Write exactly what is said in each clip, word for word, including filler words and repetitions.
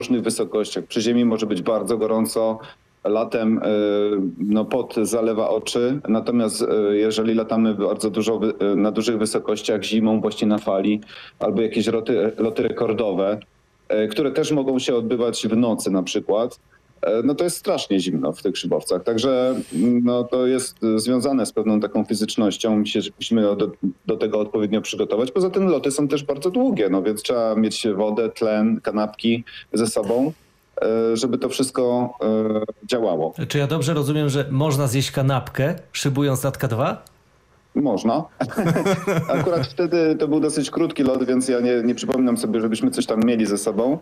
różnych wysokościach. Przy ziemi może być bardzo gorąco, latem no, pot zalewa oczy, natomiast jeżeli latamy bardzo dużo na dużych wysokościach zimą właśnie na fali albo jakieś loty, loty rekordowe, które też mogą się odbywać w nocy na przykład, no to jest strasznie zimno w tych szybowcach. Także no, to jest związane z pewną taką fizycznością. Myślę, że musimy do, do tego odpowiednio przygotować. Poza tym loty są też bardzo długie, no więc trzeba mieć wodę, tlen, kanapki ze sobą, żeby to wszystko działało. Czy ja dobrze rozumiem, że można zjeść kanapkę, szybując na K dwa? Można. Akurat wtedy to był dosyć krótki lot, więc ja nie, nie przypominam sobie, żebyśmy coś tam mieli ze sobą.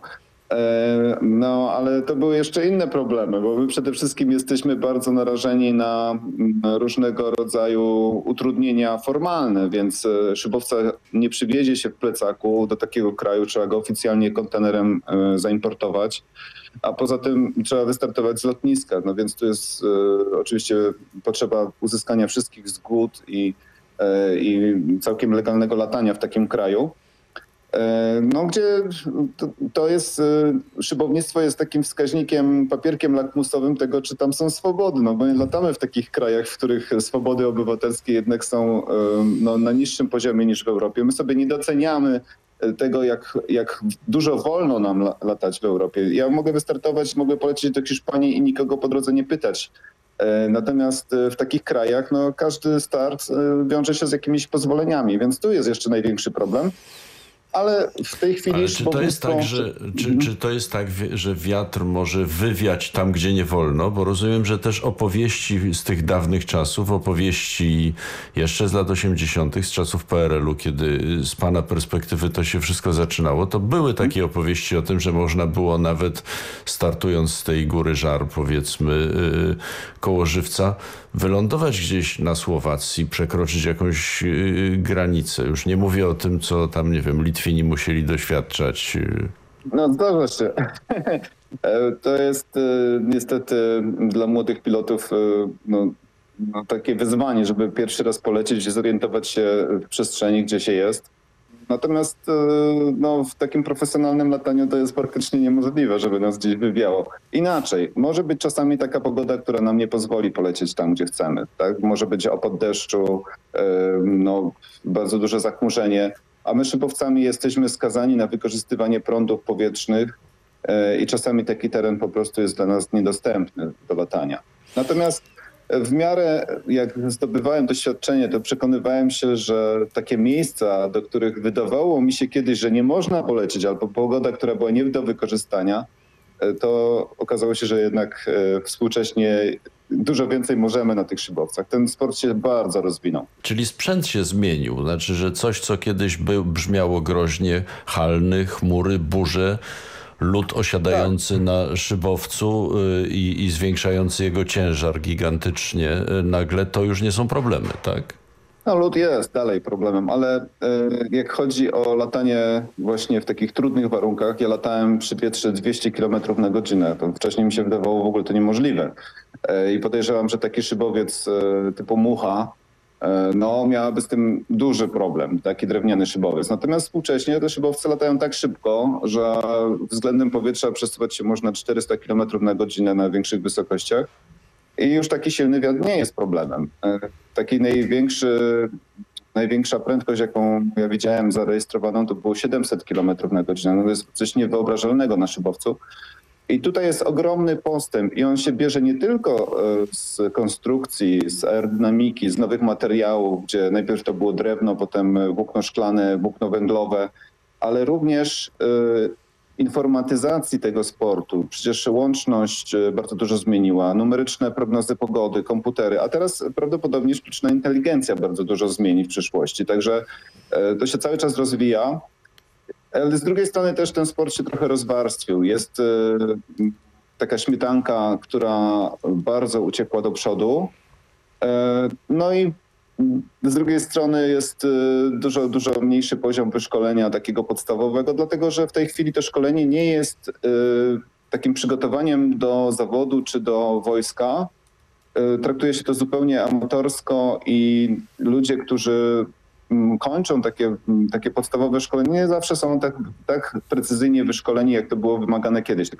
No, ale to były jeszcze inne problemy, bo my przede wszystkim jesteśmy bardzo narażeni na różnego rodzaju utrudnienia formalne, więc szybowca nie przywiezie się w plecaku do takiego kraju, trzeba go oficjalnie kontenerem zaimportować, a poza tym trzeba wystartować z lotniska, no więc tu jest oczywiście potrzeba uzyskania wszystkich zgód i, i całkiem legalnego latania w takim kraju. No, gdzie to, to jest, szybownictwo jest takim wskaźnikiem, papierkiem lakmusowym tego, czy tam są swobody. No, bo my latamy w takich krajach, w których swobody obywatelskie jednak są no, na niższym poziomie niż w Europie. My sobie nie doceniamy tego, jak, jak dużo wolno nam latać w Europie. Ja mogę wystartować, mogę polecieć do Hiszpanii i nikogo po drodze nie pytać. Natomiast w takich krajach no, każdy start wiąże się z jakimiś pozwoleniami, więc tu jest jeszcze największy problem. Ale w tej chwili... Ale czy to jest tak, że, czy, czy to jest tak, że wiatr może wywiać tam, gdzie nie wolno? Bo rozumiem, że też opowieści z tych dawnych czasów, opowieści jeszcze z lat osiemdziesiątych, z czasów P R L u, kiedy z pana perspektywy to się wszystko zaczynało, to były takie opowieści o tym, że można było nawet startując z tej góry Żar, powiedzmy, yy, koło Żywca, wylądować gdzieś na Słowacji, przekroczyć jakąś yy, granicę. Już nie mówię o tym, co tam, nie wiem, Litwini musieli doświadczać. No zdarza się. To jest niestety dla młodych pilotów no, no, takie wyzwanie, żeby pierwszy raz polecieć i zorientować się w przestrzeni, gdzie się jest. Natomiast no, w takim profesjonalnym lataniu to jest praktycznie niemożliwe, żeby nas gdzieś wywiało. Inaczej, może być czasami taka pogoda, która nam nie pozwoli polecieć tam, gdzie chcemy. Tak? Może być opad deszczu, no, bardzo duże zachmurzenie, a my szybowcami jesteśmy skazani na wykorzystywanie prądów powietrznych i czasami taki teren po prostu jest dla nas niedostępny do latania. Natomiast w miarę jak zdobywałem doświadczenie, to przekonywałem się, że takie miejsca, do których wydawało mi się kiedyś, że nie można polecieć, albo pogoda, która była nie do wykorzystania, to okazało się, że jednak współcześnie dużo więcej możemy na tych szybowcach. Ten sport się bardzo rozwinął. Czyli sprzęt się zmienił. Znaczy, że coś, co kiedyś był, brzmiało groźnie, halny, chmury, burze, lód osiadający tak na szybowcu i, i zwiększający jego ciężar gigantycznie, nagle to już nie są problemy, tak? No lód jest dalej problemem, ale jak chodzi o latanie właśnie w takich trudnych warunkach, ja latałem przy wietrze dwieście kilometrów na godzinę. To wcześniej mi się wydawało w ogóle to niemożliwe. I podejrzewam, że taki szybowiec typu Mucha no miałaby z tym duży problem, taki drewniany szybowiec. Natomiast współcześnie te szybowce latają tak szybko, że względem powietrza przesuwać się można czterysta kilometrów na godzinę na większych wysokościach i już taki silny wiatr nie jest problemem. Taki największy, największa prędkość, jaką ja widziałem zarejestrowaną, to było siedemset kilometrów na godzinę. No to jest coś niewyobrażalnego na szybowcu. I tutaj jest ogromny postęp i on się bierze nie tylko z konstrukcji, z aerodynamiki, z nowych materiałów, gdzie najpierw to było drewno, potem włókno szklane, włókno węglowe, ale również y, informatyzacji tego sportu. Przecież łączność bardzo dużo zmieniła, numeryczne prognozy pogody, komputery, a teraz prawdopodobnie sztuczna inteligencja bardzo dużo zmieni w przyszłości. Także y, to się cały czas rozwija. Ale z drugiej strony też ten sport się trochę rozwarstwił. Jest y, taka śmietanka, która bardzo uciekła do przodu. Y, no i z drugiej strony jest y, dużo, dużo mniejszy poziom wyszkolenia takiego podstawowego, dlatego że w tej chwili to szkolenie nie jest y, takim przygotowaniem do zawodu czy do wojska. Y, traktuje się to zupełnie amatorsko i ludzie, którzy mm, kończą takie, mm, takie podstawowe szkolenie, nie zawsze są tak, tak precyzyjnie wyszkoleni, jak to było wymagane kiedyś.